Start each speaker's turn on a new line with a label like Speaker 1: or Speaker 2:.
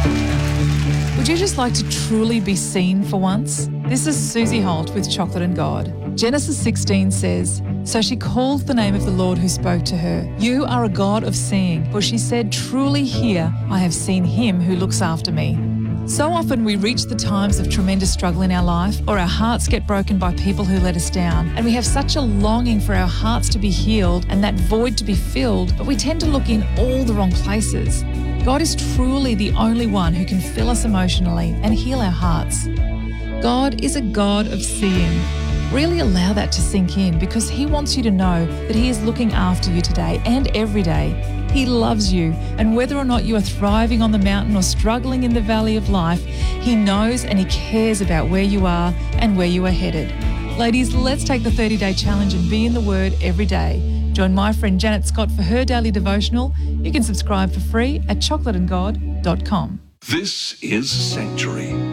Speaker 1: Would you just like to truly be seen for once? This is Susie Holt with Chocolate and God. Genesis 16 says, "So she called the name of the Lord who spoke to her. You are a God of seeing, for she said, truly here I have seen him who looks after me." So often we reach the times of tremendous struggle in our life, or our hearts get broken by people who let us down, and we have such a longing for our hearts to be healed and that void to be filled, but we tend to look in all the wrong places. God is truly the only one who can fill us emotionally and heal our hearts. God is a God of seeing. Really allow that to sink in, because he wants you to know that he is looking after you today and every day. He loves you, and whether or not you are thriving on the mountain or struggling in the valley of life, he knows and he cares about where you are and where you are headed. Ladies, let's take the 30-day challenge and be in the Word every day. Join my friend Janet Scott for her daily devotional. You can subscribe for free at chocolateandgod.com.
Speaker 2: This is Sanctuary.